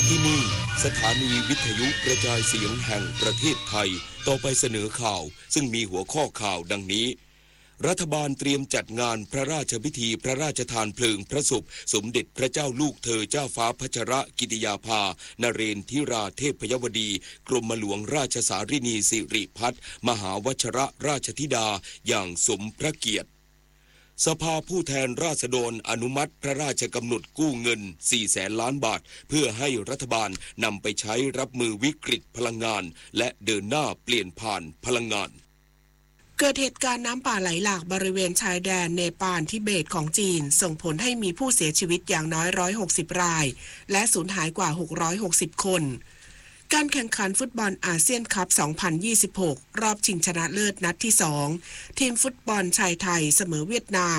ที่นี่สถานีวิทยุกระจายเสียงแห่งประเทศไทยต่อไปเสนอข่าวซึ่งมีหัวข้อข่าวดังนี้รัฐบาลเตรียมจัดงานพระราชพิธีพระราชทานเพลิงพระศพสมเด็จพระเจ้าลูกเธอเจ้าฟ้าพัชรกิติยาภานเรนทิราเทพยวดีกรมหลวงราชสารินีสิริพัฒน์มหาวชรราชธิดาอย่างสมพระเกียรติสภาผู้แทนราษฎรอนุมัติพระราชกำหนดกู้เงิน 400,000 ล้านบาทเพื่อให้รัฐบาลนำไปใช้รับมือวิกฤตพลังงานและเดินหน้าเปลี่ยนผ่านพลังงานเกิดเหตุการณ์น้ำป่าไหลหลากบริเวณชายแดนเนปาลทิเบตของจีนส่งผลให้มีผู้เสียชีวิตอย่างน้อย160รายและสูญหายกว่า660คนการแข่งขันฟุตบอลอาเซียนคัพ 2026 รอบชิงชนะเลิศนัดที่ 2 ทีมฟุตบอลชายไทยเสมอเวียดนาม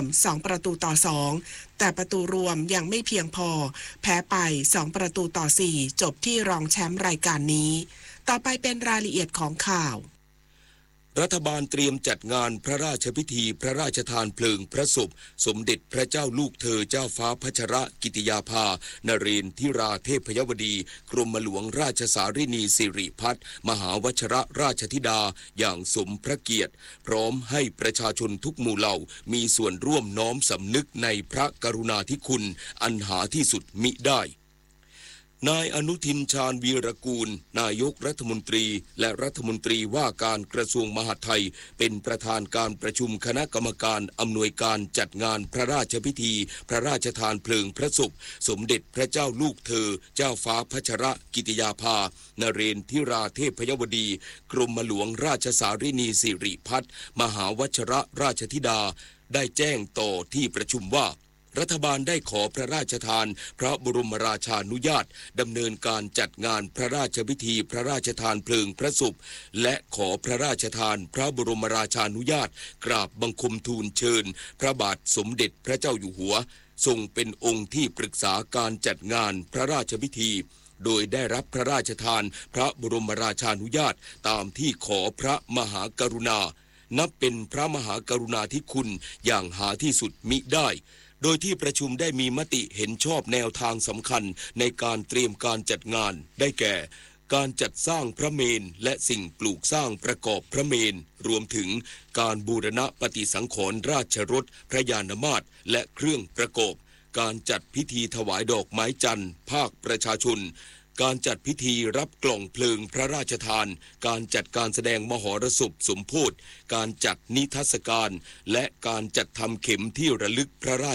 2-2 แต่ประตูรวมยังไม่เพียงพอแพ้ไป 2-4 จบที่รองแชมป์รายการนี้ต่อไปเป็นรายละเอียดของข่าวรัฐบาลเตรียมจัดงานพระราชพิธีพระราชทานเพลิงพระศพสมเด็จพระเจ้าลูกเธอเจ้าฟ้าพัชรกิติยาภานเรนทิราเทพยวดีกรมหลวงราชสารินีสิริพัฒน์มหาวชรราชธิดาอย่างสมพระเกียรติพร้อมให้ประชาชนทุกหมู่เหล่ามีส่วนร่วมน้อมสำนึกในพระกรุณาธิคุณอันหาที่สุดมิได้นายอนุทินชาญวีรกูลนายกรัฐมนตรีและรัฐมนตรีว่าการกระทรวงมหาดไทยเป็นประธานการประชุมคณะกรรมการอำนวยการจัดงานพระราชพิธีพระราชทานเพลิงพระศพสมเด็จพระเจ้าลูกเธอเจ้าฟ้าพัชรกิติยาภานเรนทิราเทพยวดีกรมหลวงราชสารินีสิริพัฒน์มหาวชรราชธิดาได้แจ้งต่อที่ประชุมว่ารัฐบาลได้ขอพระราชทานพระบรมราชานุญาตดำเนินการจัดงานพระราชพิธีพระราชทานเพลิงพระศพและขอพระราชทานพระบรมราชานุญาตกราบบังคมทูลเชิญพระบาทสมเด็จพระเจ้าอยู่หัวทรงเป็นองค์ที่ปรึกษาการจัดงานพระราชพิธีโดยได้รับพระราชทานพระบรมราชานุญาตตามที่ขอพระมหากรุณานับเป็นพระมหากรุณาธิคุณอย่างหาที่สุดมิได้โดยที่ประชุมได้มีมติเห็นชอบแนวทางสำคัญในการเตรียมการจัดงานได้แก่การจัดสร้างพระเมรุและสิ่งปลูกสร้างประกอบพระเมรุรวมถึงการบูรณะปฏิสังขรณ์ราชรถพระยานมาตรและเครื่องประกอบการจัดพิธีถวายดอกไม้จันทร์ภาคประชาชนการจัดพิธีรับกล่องเพลิงพระราชทานการจัดการแสดงมหรสพสมโภชการจัดนิทรรศการและการจัดทำเข็มที่ระลึกพระรา